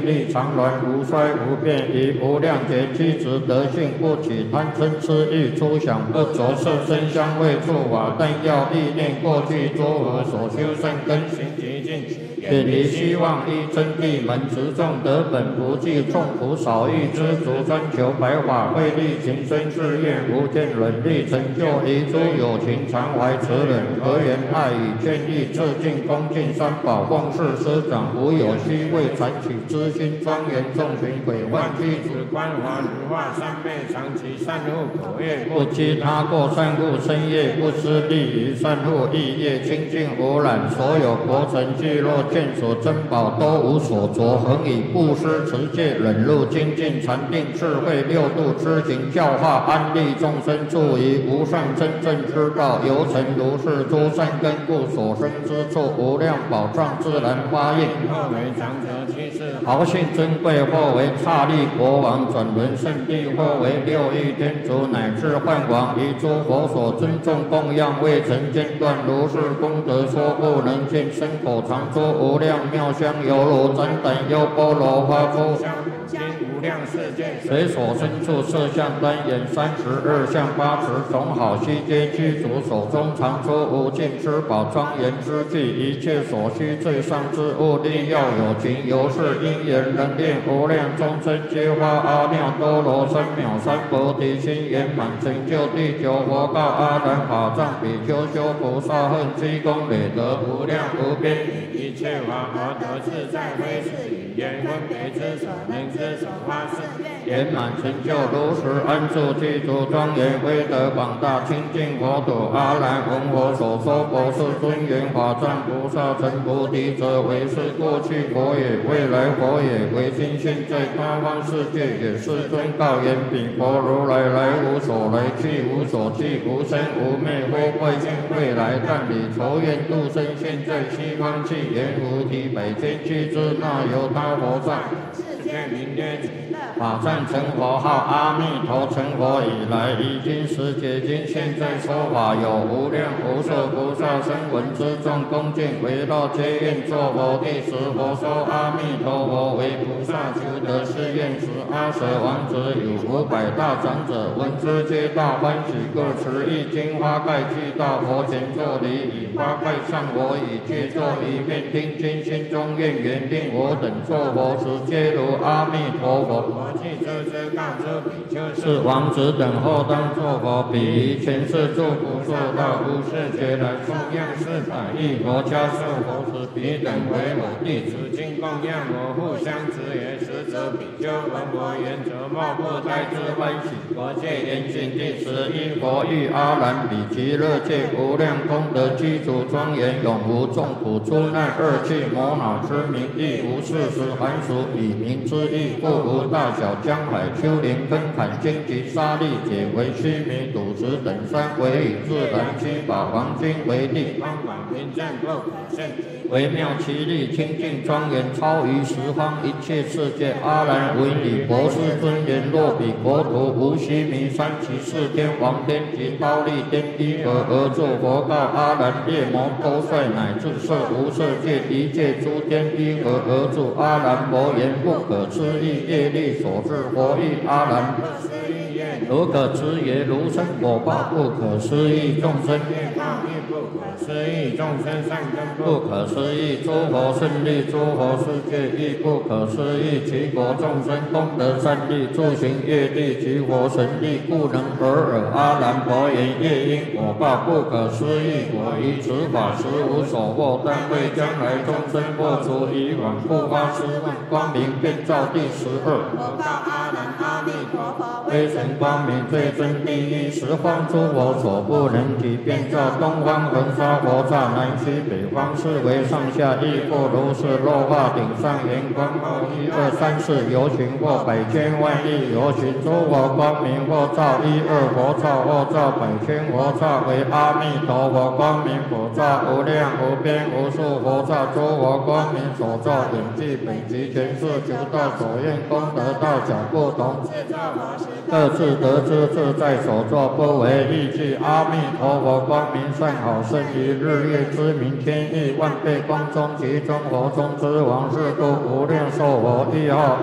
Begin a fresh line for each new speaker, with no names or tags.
力常乱，无衰无变，以无量劫机智德性，不起贪嗔痴欲，出想不着色声香味触法灯耀意念，过去诸佛所修善根行极尽，远离希望依真谛门，持众得本不计，众苦少欲知足，专求白法慧力，行深誓愿无间忍力，成就遗诸有情常怀慈忍，和缘爱语劝义，致敬恭敬三宝，奉事师长，无有虚伪残取之心，庄严众群鬼幻具子观华如化三昧，长期善护口业，不积他过善护身业，不失利于善护意业，清净无染，所有国城聚落见所珍宝都无所着，恒以布施持戒忍辱精进禅定智慧六度知行教化安利众生，助于无上真正之道，由成如是诸善根故，所生之处无量宝藏自然发应，或为长者居士，豪信珍贵，或为刹利国王转轮圣地，或为六欲天竺乃至幻王，以诸佛所尊重供养，未曾间断，如是功德说不能尽，身口常说无量妙香，犹如旃檀优波罗花布香经无量世界，随所身处色相端严32相八十种好悉皆具足，手中常出无尽之宝庄严之具，一切所需最上之物，力要有情，由是因缘能令无量众生皆发阿耨多罗三藐三菩提心，圆满成就第九佛告阿难法藏比丘修菩萨恨积功累德无量无边，一切法而得自在，非是语言分别之所能之所发誓，圆满成就如实安住具足庄严威德广大清净佛土。阿难闻我所说佛是尊严法藏菩萨成菩提者，为是过去佛也，未来佛也，为今现在他方世界也。世尊告言：彼佛如来来无所来，去无所去，无生无灭，或未见未来，但以仇怨度生，现在西方去，言无敌百千俱胝，那由他佛刹。世界名曰法藏成佛号阿弥陀，成佛以来，已经十劫经，现在说法有无量无数菩萨声闻之众，恭敬围绕皆愿作佛。第十佛说阿弥陀佛为菩萨求得是愿时，阿舍王子有500大长者，闻之皆大欢喜，各持一金花盖具到佛前作礼，以花盖上我以具作一面，听经心中愿缘令我等作佛时，皆如阿弥陀佛。我既知告知比丘是王子等后当作佛，彼于前世诸不受到无世劫来供养400亿佛家受佛时，彼等为我弟子，今供养我，互相执言。实则比丘闻我言者，莫不呆之欢喜。佛戒严禁第11佛欲阿难比极乐界无量功德具足庄严，永无众苦诸难恶趣魔恼之名，亦无事实含俗以名之意，故无大小江海丘陵根坎荆棘沙砾解为须弥赌石等山，为以自然七宝黄金为地，方广平正不可胜，微妙其力清净庄严，超于十方一切世界。阿难闻以博士尊言：若彼国土无须弥山，其四天王天及忉利天依何而作佛告阿难：夜魔兜率乃至色无色界一切诸天依何而住？阿难佛言：不可思议业力所致。佛欲阿难：如可知也？如生果报不可思议，众生业报亦不可思议，众生善根不可思议，诸佛胜利诸佛世界亦不可思议，其国众生功德善利，助行业力及佛神力，故能得尔。阿难佛言：业因果报不可思议，我于此法实无所获，但为将来众生破除以往不发失望，光明遍照第12。我告阿难：阿弥陀佛微尘光明最真第一，十方诸佛所不能及，遍照东方恒沙佛刹，南西北方四维上下亦复如是。落化顶上圆光后，1、2、3、4游行，或百千万亿游行，诸佛光明或照1、2佛刹，或照百千佛刹，为阿弥陀佛光明佛刹，无量无边无数佛刹，诸佛光明所照，永具本极全世，求道所愿功德大小不同，各自得知自在所作，不为意计。阿弥陀佛，光明善好，胜于日月之明，天亿万倍光中集中，佛中之王，是故无量寿佛一号。